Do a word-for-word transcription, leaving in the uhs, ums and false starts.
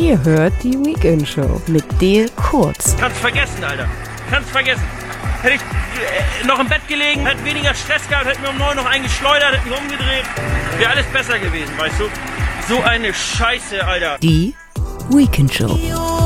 Ihr hört die Weekend Show mit Dale Kurz. Kannst vergessen, Alter. Kannst vergessen. Hätte ich äh, noch im Bett gelegen, hätte weniger Stress gehabt, hätte mir um neun noch eingeschleudert, hätte mich umgedreht. Wäre alles besser gewesen, weißt du? So eine Scheiße, Alter. Die Weekend Show.